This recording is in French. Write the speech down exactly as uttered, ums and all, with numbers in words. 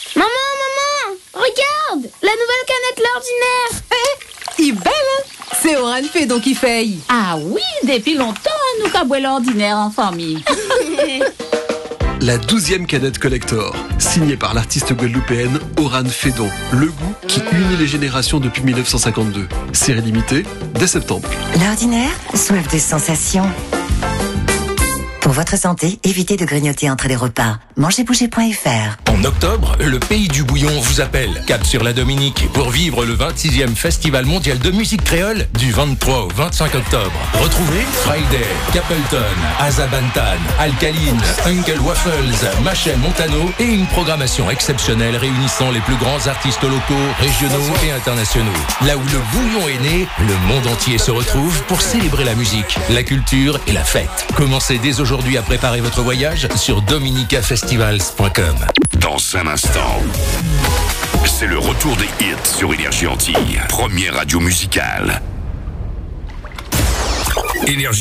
Maman, maman, regarde, la nouvelle canette l'ordinaire. Eh, il est belle, hein? C'est Oran Fédon qui fait. Ah oui, depuis longtemps, nous cabouons l'ordinaire en famille. La douzième canette collector, signée par l'artiste guadeloupéenne Oran Fédon. Le goût qui unit les générations depuis mille neuf cent cinquante-deux. Série limitée, dès septembre. L'ordinaire, soif de sensations. Pour votre santé, évitez de grignoter entre les repas. mangez bouger point f r. En octobre, le Pays du Bouillon vous appelle. Cap sur la Dominique pour vivre le vingt-sixième Festival mondial de musique créole du vingt-trois au vingt-cinq octobre. Retrouvez Friday, Capleton, Azabantan, Alkaline, Uncle Waffles, Machel Montano et une programmation exceptionnelle réunissant les plus grands artistes locaux, régionaux et internationaux. Là où le bouillon est né, le monde entier se retrouve pour célébrer la musique, la culture et la fête. Commencez dès aujourd'hui Aujourd'hui à préparer votre voyage sur dominica festivals point com. Dans un instant, c'est le retour des hits sur Énergie Antilles, première radio musicale. Énergie